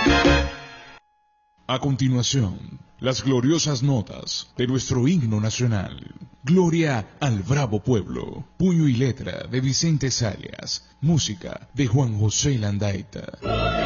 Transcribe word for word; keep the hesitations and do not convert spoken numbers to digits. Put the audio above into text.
A continuación, las gloriosas notas de nuestro himno nacional. Gloria al bravo pueblo. Puño y letra de Vicente Arias. Música de Juan José Landaeta.